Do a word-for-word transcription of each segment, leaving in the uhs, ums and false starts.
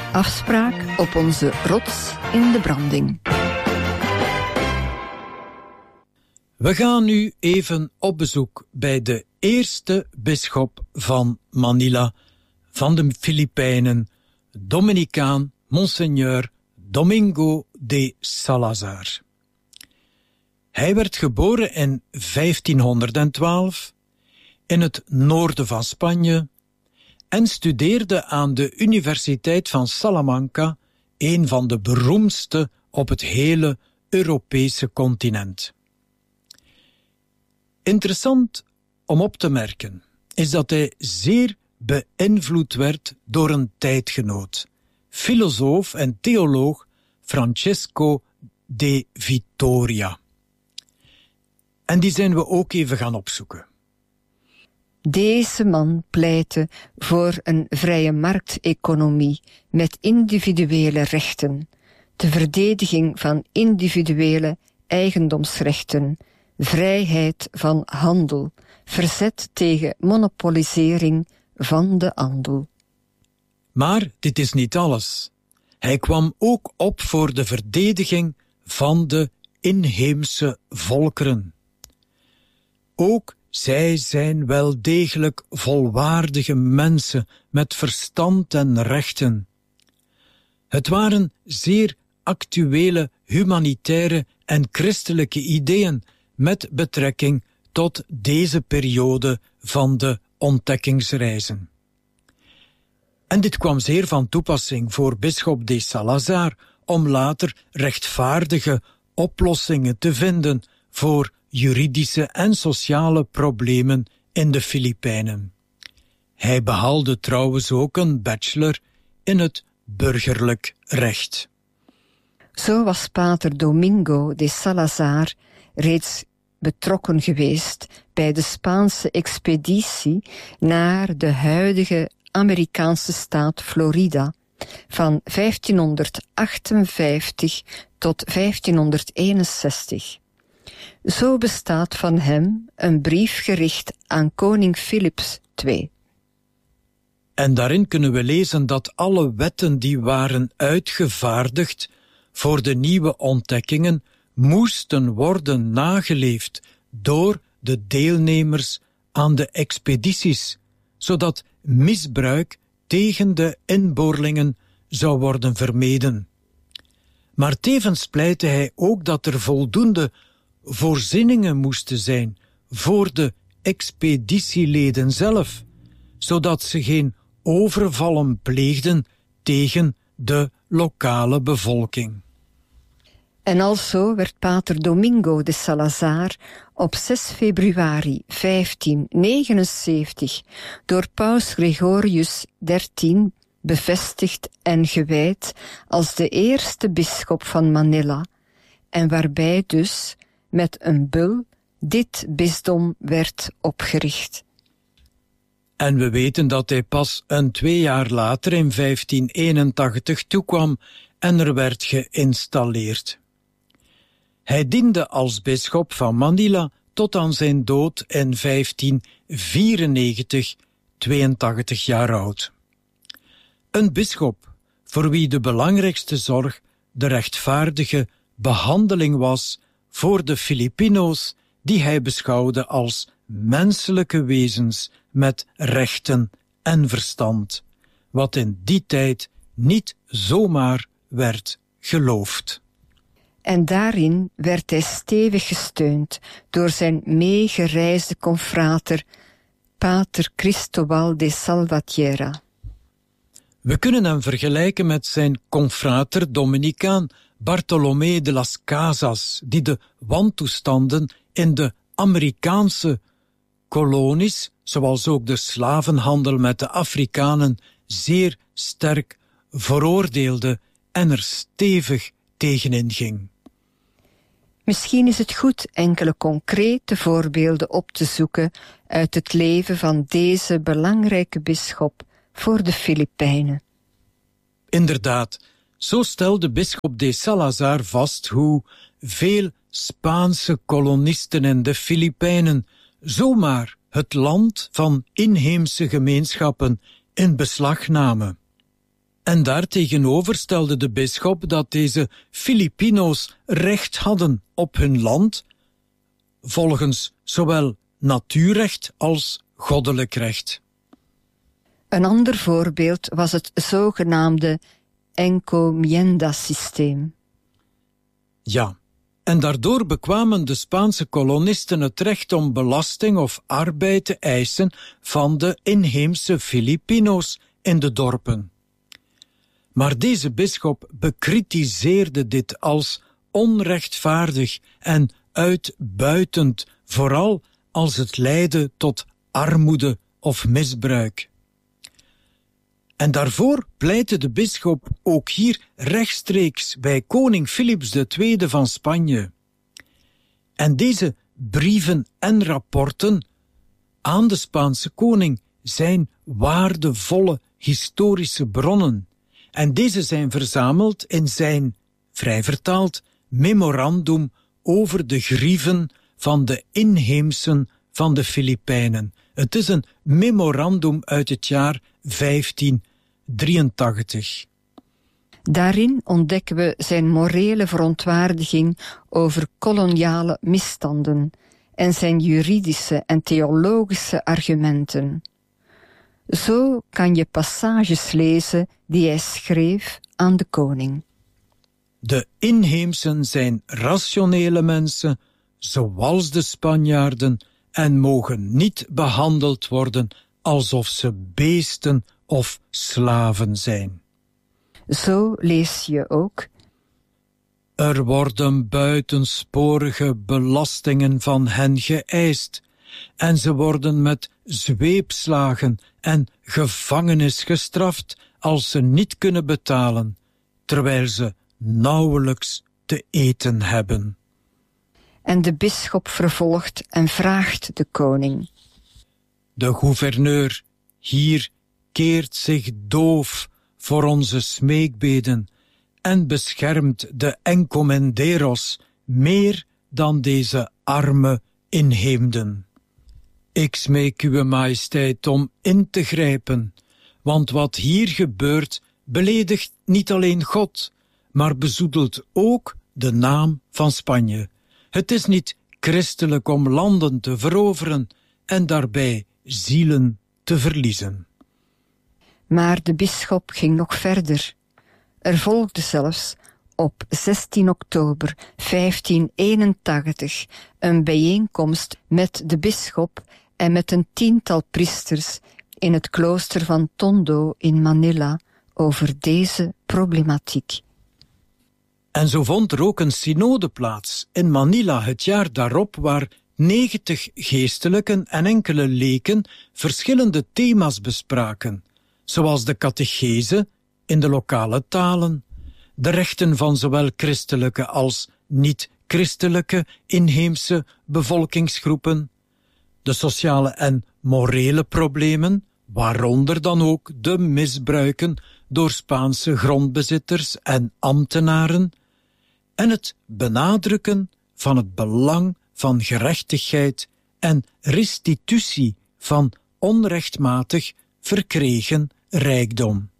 Afspraak op onze rots in de branding. We gaan nu even op bezoek bij de eerste bisschop van Manila, van de Filipijnen, Dominicaan Monseigneur Domingo de Salazar. Hij werd geboren in vijftienhonderdtwaalf in het noorden van Spanje en studeerde aan de Universiteit van Salamanca, een van de beroemdste op het hele Europese continent. Interessant om op te merken is dat hij zeer beïnvloed werd door een tijdgenoot, filosoof en theoloog Francesco de Vitoria. En die zijn we ook even gaan opzoeken. Deze man pleitte voor een vrije markteconomie met individuele rechten, de verdediging van individuele eigendomsrechten, vrijheid van handel, verzet tegen monopolisering van de handel. Maar dit is niet alles. Hij kwam ook op voor de verdediging van de inheemse volkeren. Ook zij zijn wel degelijk volwaardige mensen met verstand en rechten. Het waren zeer actuele humanitaire en christelijke ideeën met betrekking tot deze periode van de ontdekkingsreizen. En dit kwam zeer van toepassing voor bisschop de Salazar om later rechtvaardige oplossingen te vinden voor juridische en sociale problemen in de Filipijnen. Hij behaalde trouwens ook een bachelor in het burgerlijk recht. Zo was pater Domingo de Salazar reeds betrokken geweest bij de Spaanse expeditie naar de huidige Amerikaanse staat Florida van vijftienhonderdachtenvijftig tot vijftienhonderdeenenzestig. Zo bestaat van hem een brief gericht aan koning Philips de Tweede. En daarin kunnen we lezen dat alle wetten die waren uitgevaardigd voor de nieuwe ontdekkingen moesten worden nageleefd door de deelnemers aan de expedities, zodat misbruik tegen de inboorlingen zou worden vermeden. Maar tevens pleitte hij ook dat er voldoende voorzieningen moesten zijn voor de expeditieleden zelf, zodat ze geen overvallen pleegden tegen de lokale bevolking. En alzo werd pater Domingo de Salazar op zes februari vijftiennegenenzeventig door paus Gregorius dertien bevestigd en gewijd als de eerste bisschop van Manila, en waarbij dus met een bul dit bisdom werd opgericht. En we weten dat hij pas een twee jaar later in vijftien eenentachtig toekwam en er werd geïnstalleerd. Hij diende als bisschop van Manila tot aan zijn dood in vijftien vierennegentig, tweeëntachtig jaar oud. Een bisschop voor wie de belangrijkste zorg de rechtvaardige behandeling was voor de Filipino's die hij beschouwde als menselijke wezens met rechten en verstand, wat in die tijd niet zomaar werd geloofd. En daarin werd hij stevig gesteund door zijn meegereisde confrater pater Cristobal de Salvatierra. We kunnen hem vergelijken met zijn confrater Dominicaan Bartolomé de las Casas, die de wantoestanden in de Amerikaanse kolonies, zoals ook de slavenhandel met de Afrikanen, zeer sterk veroordeelde en er stevig tegenin ging. Misschien is het goed enkele concrete voorbeelden op te zoeken uit het leven van deze belangrijke bisschop voor de Filipijnen. Inderdaad, zo stelde bisschop de Salazar vast hoe veel Spaanse kolonisten in de Filipijnen zomaar het land van inheemse gemeenschappen in beslag namen. En daartegenover stelde de bisschop dat deze Filipino's recht hadden op hun land, volgens zowel natuurrecht als goddelijk recht. Een ander voorbeeld was het zogenaamde encomienda-systeem. Ja, en daardoor bekwamen de Spaanse kolonisten het recht om belasting of arbeid te eisen van de inheemse Filipino's in de dorpen. Maar deze bisschop bekritiseerde dit als onrechtvaardig en uitbuitend, vooral als het leidde tot armoede of misbruik. En daarvoor pleitte de bisschop ook hier rechtstreeks bij koning Philips de Tweede van Spanje. En deze brieven en rapporten aan de Spaanse koning zijn waardevolle historische bronnen. En deze zijn verzameld in zijn, vrij vertaald, memorandum over de grieven van de inheemsen van de Filipijnen. Het is een memorandum uit het jaar vijftien drieëntachtig. Daarin ontdekken we zijn morele verontwaardiging over koloniale misstanden en zijn juridische en theologische argumenten. Zo kan je passages lezen die hij schreef aan de koning. De inheemsen zijn rationele mensen, zoals de Spanjaarden, en mogen niet behandeld worden alsof ze beesten of slaven zijn. Zo lees je ook: er worden buitensporige belastingen van hen geëist, en ze worden met zweepslagen en gevangenis gestraft als ze niet kunnen betalen, terwijl ze nauwelijks te eten hebben. En de bisschop vervolgt en vraagt de koning: de gouverneur hier keert zich doof voor onze smeekbeden en beschermt de encomenderos meer dan deze arme inheemden. Ik smeek uwe majesteit om in te grijpen, want wat hier gebeurt beledigt niet alleen God, maar bezoedelt ook de naam van Spanje. Het is niet christelijk om landen te veroveren en daarbij zielen te verliezen. Maar de bisschop ging nog verder. Er volgde zelfs op zestien oktober vijftien eenentachtig een bijeenkomst met de bisschop en met een tiental priesters in het klooster van Tondo in Manila over deze problematiek. En zo vond er ook een synode plaats in Manila het jaar daarop, waar negentig geestelijken en enkele leken verschillende thema's bespraken, zoals de catechese in de lokale talen, de rechten van zowel christelijke als niet-christelijke inheemse bevolkingsgroepen, de sociale en morele problemen, waaronder dan ook de misbruiken door Spaanse grondbezitters en ambtenaren, en het benadrukken van het belang van gerechtigheid en restitutie van onrechtmatig verkregen rijkdom.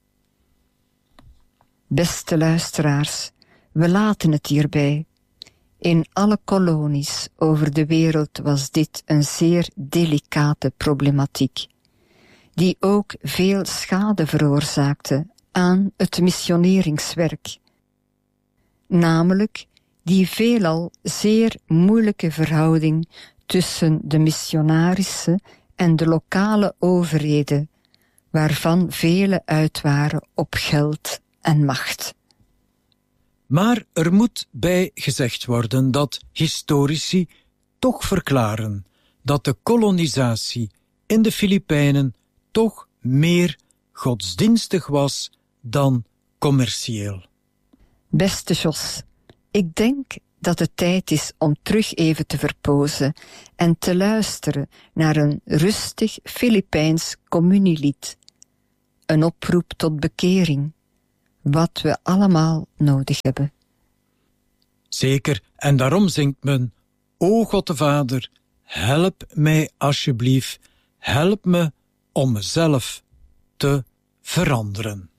Beste luisteraars, we laten het hierbij. In alle kolonies over de wereld was dit een zeer delicate problematiek, die ook veel schade veroorzaakte aan het missioneringswerk. Namelijk die veelal zeer moeilijke verhouding tussen de missionarissen en de lokale overheden, waarvan vele uit waren op geld en macht. Maar er moet bij gezegd worden dat historici toch verklaren dat de kolonisatie in de Filipijnen toch meer godsdienstig was dan commercieel. Beste Jos, ik denk dat het tijd is om terug even te verpozen en te luisteren naar een rustig Filipijns communielied. Een oproep tot bekering, wat we allemaal nodig hebben. Zeker, en daarom zingt men: O God de Vader, help mij alsjeblieft, help me om mezelf te veranderen.